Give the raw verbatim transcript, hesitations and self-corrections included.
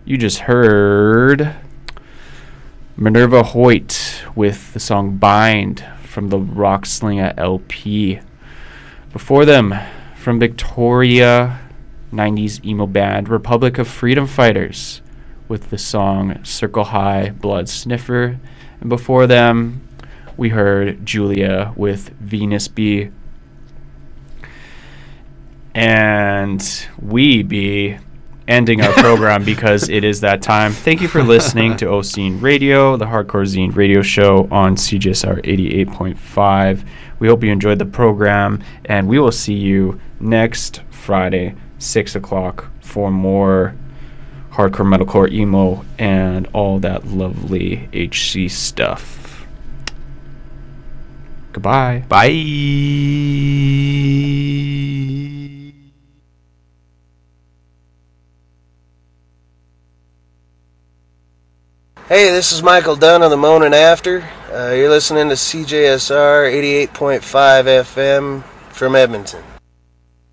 You just heard Minerva Hoyt with the song Bind from the Rockslinger L P. Before them, from Victoria, nineties emo band Republic of Freedom Fighters with the song Circle High Blood Sniffer. And before them, we heard Julia with Venus B. And we be ending our program because it is that time. Thank you for listening to O-Scene Radio, the Hardcore Zine radio show on C J S R eighty-eight point five. We hope you enjoyed the program, and we will see you next Friday, six o'clock, for more hardcore, metalcore, emo, and all that lovely H C stuff. Goodbye. Bye. Hey, this is Michael Dunn on the Moanin' After. Uh, you're listening to C J S R eighty-eight point five F M from Edmonton.